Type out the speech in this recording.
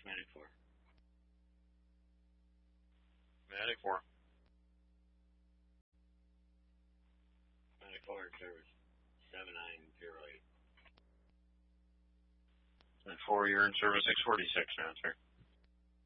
Medic 4. Medic 4. Medic 4 in service. 7908. And 4, you're in service 646 now, sir.